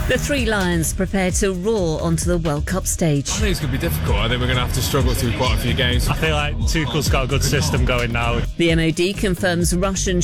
The Three Lions prepare to roar onto the World Cup stage. I think it's going to be difficult. I think we're going to have to struggle through quite a few games. I feel like Tuchel's got a good system going now. The MOD confirms Russian